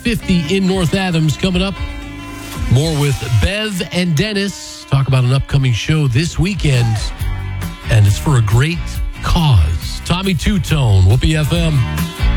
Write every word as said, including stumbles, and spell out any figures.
fifty in North Adams coming up. More with Bev and Dennis. Talk about an upcoming show this weekend. And it's for a great cause. Tommy Two-Tone, Whoopee F M.